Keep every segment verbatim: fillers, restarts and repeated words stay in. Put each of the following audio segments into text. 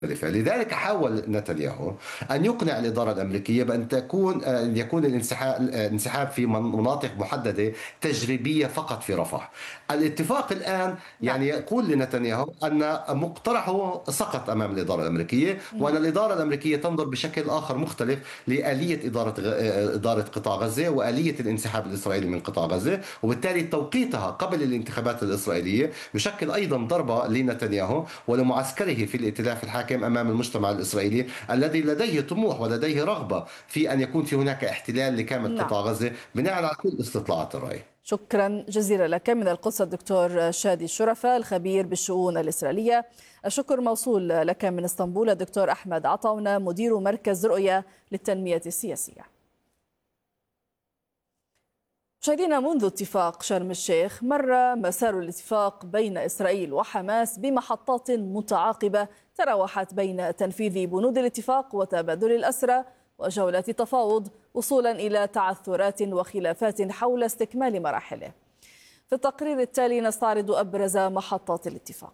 لذلك حاول نتنياهو أن يقنع الإدارة الأمريكية بأن تكون أن يكون الانسحاب الانسحاب في مناطق محددة تجريبية فقط في رفح. الاتفاق الآن نعم. يعني يقول لنتنياهو أن مقترحه سقط أمام الإدارة الأمريكية، وأن الإدارة الأمريكية تنظر بشكل آخر مختلف لآلية إدارة إدارة قطاع غزة وآلية الانسحاب الإسرائيلي من قطاع غزة، وبالتالي توقيتها قبل الانتخابات الإسرائيلية يشكل أيضا ضربة لنتنياهو ولمعسكره في الائتلاف الحاكم أمام المجتمع الإسرائيلي الذي لديه طموح ولديه رغبة في أن يكون في هناك احتلال لكامل نعم. قطاع غزة بناء على كل استطلاعات الرأي. شكرا جزيلا لك من القدس الدكتور شادي الشرفة الخبير بالشؤون الإسرائيلية. الشكر موصول لك من اسطنبول الدكتور أحمد عطاونة مدير مركز رؤية للتنمية السياسية. مشاهدينا، منذ اتفاق شرم الشيخ مر مسار الاتفاق بين إسرائيل وحماس بمحطات متعاقبة تراوحت بين تنفيذ بنود الاتفاق وتبادل الأسرى وجولات تفاوض وصولا إلى تعثرات وخلافات حول استكمال مراحله. في التقرير التالي نستعرض أبرز محطات الاتفاق.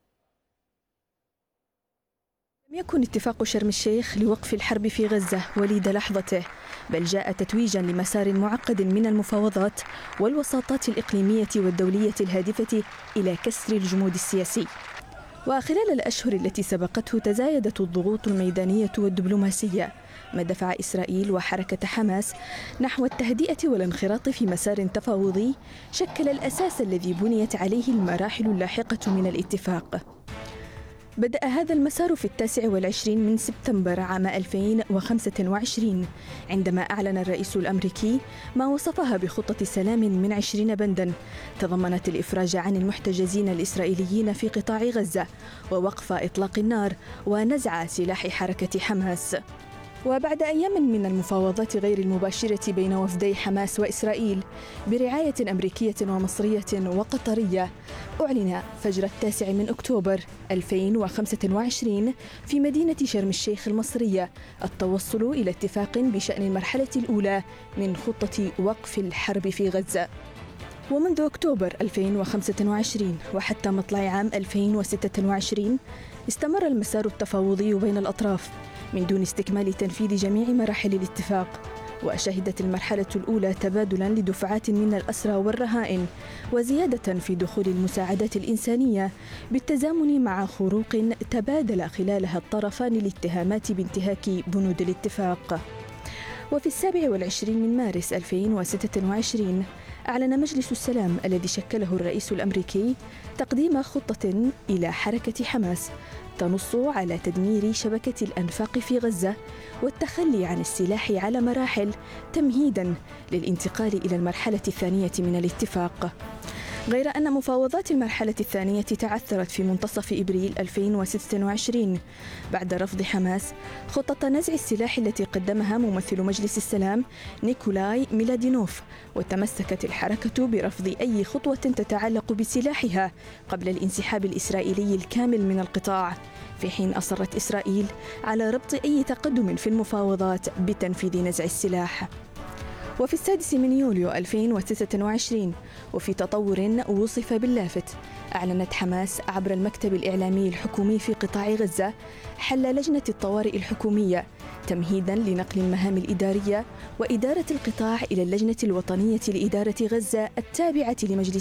لم يكن اتفاق شرم الشيخ لوقف الحرب في غزة وليد لحظته، بل جاء تتويجا لمسار معقد من المفاوضات والوساطات الإقليمية والدولية الهادفة إلى كسر الجمود السياسي. وخلال الأشهر التي سبقته تزايدت الضغوط الميدانية والدبلوماسية، ما دفع إسرائيل وحركة حماس نحو التهدئة والانخراط في مسار تفاوضي شكل الأساس الذي بنيت عليه المراحل اللاحقة من الاتفاق. بدأ هذا المسار في التاسع والعشرين من سبتمبر عام ألفين وخمسة وعشرين عندما أعلن الرئيس الأمريكي ما وصفها بخطة سلام من عشرين بنداً تضمنت الإفراج عن المحتجزين الإسرائيليين في قطاع غزة ووقف إطلاق النار ونزع سلاح حركة حماس. وبعد أيام من المفاوضات غير المباشرة بين وفدي حماس وإسرائيل برعاية أمريكية ومصرية وقطرية، أعلن فجر التاسع من أكتوبر ألفين وخمسة وعشرين في مدينة شرم الشيخ المصرية التوصل إلى اتفاق بشأن المرحلة الأولى من خطة وقف الحرب في غزة. ومنذ أكتوبر ألفين وخمسة وعشرين وحتى مطلع عام ألفين وستة وعشرين استمر المسار التفاوضي بين الأطراف من دون استكمال تنفيذ جميع مراحل الاتفاق. وشهدت المرحلة الأولى تبادلاً لدفعات من الأسرى والرهائن وزيادة في دخول المساعدات الإنسانية بالتزامن مع خروق تبادل خلالها الطرفان الاتهامات بانتهاك بنود الاتفاق. وفي السابع والعشرين من مارس ألفين وستة وعشرين أعلن مجلس السلام الذي شكله الرئيس الأمريكي تقديم خطة إلى حركة حماس تنص على تدمير شبكة الأنفاق في غزة والتخلي عن السلاح على مراحل تمهيداً للانتقال إلى المرحلة الثانية من الاتفاق. غير أن مفاوضات المرحلة الثانية تعثرت في منتصف إبريل ألفين وستة وعشرين بعد رفض حماس خطة نزع السلاح التي قدمها ممثل مجلس السلام نيكولاي ميلادينوف، وتمسكت الحركة برفض أي خطوة تتعلق بسلاحها قبل الانسحاب الإسرائيلي الكامل من القطاع، في حين أصرت إسرائيل على ربط أي تقدم في المفاوضات بتنفيذ نزع السلاح. وفي السادس من يوليو ألفين وستة وعشرين وفي تطور وصف باللافت، أعلنت حماس عبر المكتب الإعلامي الحكومي في قطاع غزة حل لجنة الطوارئ الحكومية تمهيداً لنقل المهام الإدارية وإدارة القطاع إلى اللجنة الوطنية لإدارة غزة التابعة لمجلس